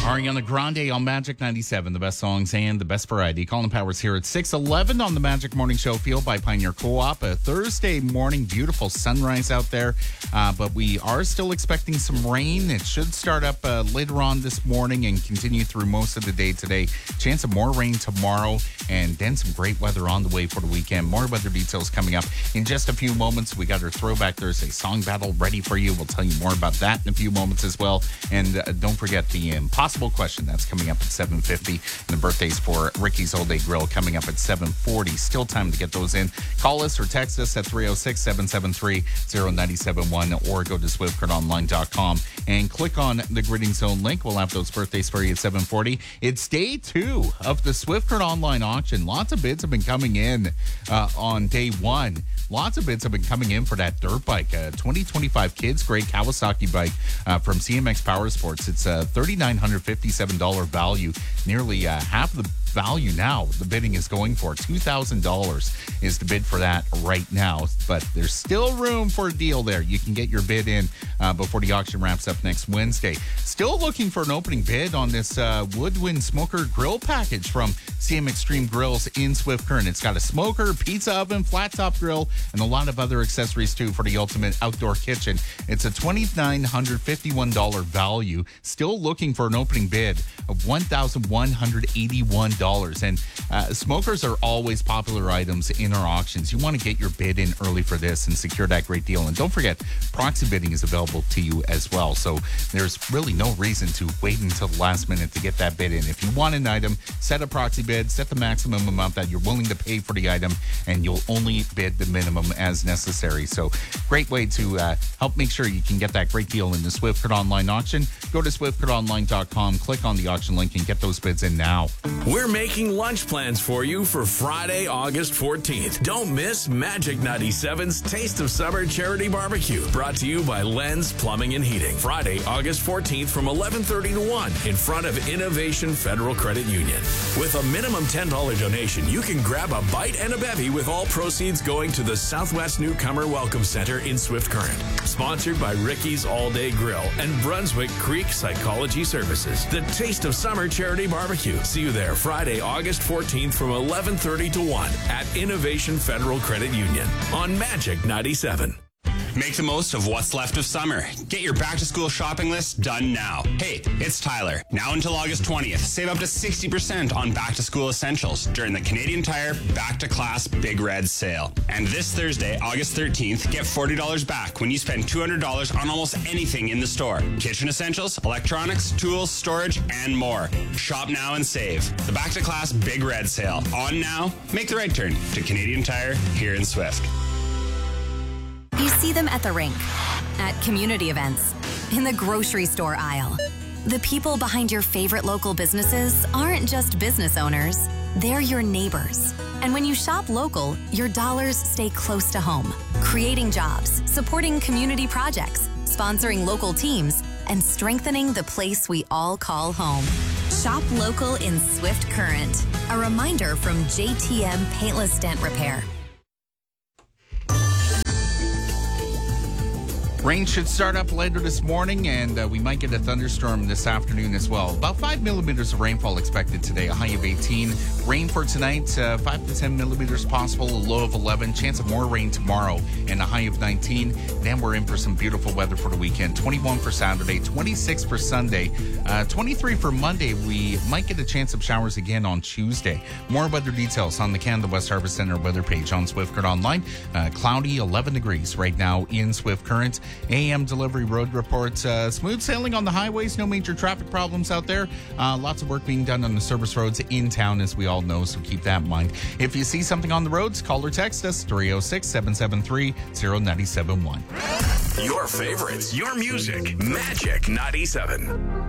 Ariana Grande on Magic 97, the best songs and the best variety. Colin Powers here at 6:11 on the Magic Morning Show, fueled by Pioneer Co-op. A Thursday morning, beautiful sunrise out there, but we are still expecting some rain. It should start up later on this morning and continue through most of the day today. Chance of more rain tomorrow, and then some great weather on the way for the weekend. More weather details coming up in just a few moments. We got our Throwback Thursday song battle ready for you. We'll tell you more about that in a few moments as well. And don't forget the Impossible Question. That's coming up at 7:50. And the birthdays for Ricky's All Day Grill coming up at 7:40. Still time to get those in. Call us or text us at 306-773-0971 or go to swiftcurtonline.com and click on the Gridding Zone link. We'll have those birthdays for you at 7:40. It's day 2 of the Swiftcurt Online auction. Lots of bids have been coming in on day 1. Lots of bids have been coming in for that dirt bike, 2025 Kids Grade Kawasaki bike from CMX Power Sports. It's a $3,957 value, nearly half the value now. The bidding is going for $2,000 is the bid for that right now, but there's still room for a deal there. You can get your bid in before the auction wraps up next Wednesday. Still looking for an opening bid on this Woodwind Smoker Grill package from CM Extreme Grills in Swift Current. It's got a smoker, pizza oven, flat top grill, and a lot of other accessories too for the ultimate outdoor kitchen. It's a $2,951 value. Still looking for an opening bid of $1,181. And smokers are always popular items in our auctions. You want to get your bid in early for this and secure that great deal. And don't forget, proxy bidding is available to you as well. So there's really no reason to wait until the last minute to get that bid in. If you want an item, set a proxy bid, set the maximum amount that you're willing to pay for the item, and you'll only bid the minimum as necessary. So great way to help make sure you can get that great deal in the Swiftcurt Online auction. Go to swiftcurtonline.com, click on the auction link, and get those bids in now. We're making lunch plans for you for Friday, August 14th. Don't miss Magic 97's Taste of Summer Charity Barbecue, brought to you by Lens Plumbing and Heating. Friday, August 14th from 11:30 to 1 in front of Innovation Federal Credit Union. With a minimum $10 donation, you can grab a bite and a bevy, with all proceeds going to the Southwest Newcomer Welcome Center in Swift Current. Sponsored by Ricky's All Day Grill and Brunswick Creek Psychology Services. The Taste of Summer Charity Barbecue. See you there Friday, August 14th from 11:30 to 1 at Innovation Federal Credit Union on Magic 97. Make the most of what's left of summer. Get your back-to-school shopping list done now. Hey, it's Tyler. Now until August 20th, save up to 60% on back-to-school essentials during the Canadian Tire Back-to-Class Big Red Sale. And this Thursday, August 13th, get $40 back when you spend $200 on almost anything in the store. Kitchen essentials, electronics, tools, storage, and more. Shop now and save. The Back-to-Class Big Red Sale. On now. Make the right turn to Canadian Tire here in Swift. You see them at the rink, at community events, in the grocery store aisle. The people behind your favorite local businesses aren't just business owners, they're your neighbors. And when you shop local, your dollars stay close to home, creating jobs, supporting community projects, sponsoring local teams, and strengthening the place we all call home. Shop local in Swift Current. A reminder from JTM Paintless Dent Repair. Rain should start up later this morning, and we might get a thunderstorm this afternoon as well. About 5 millimeters of rainfall expected today, a high of 18. Rain for tonight, 5 to 10 millimeters possible, a low of 11. Chance of more rain tomorrow, and a high of 19. Then we're in for some beautiful weather for the weekend. 21 for Saturday, 26 for Sunday, 23 for Monday. We might get a chance of showers again on Tuesday. More weather details on the Canada West Harvest Center weather page on Swiftcurt Online. Cloudy, 11 degrees right now in Swift Current. AM delivery road reports. Smooth sailing on the highways. No major traffic problems out there. Lots of work being done on the service roads in town, as we all know, so keep that in mind. If you see something on the roads, call or text us 306-773-0971. Your favorites, your music, Magic 97.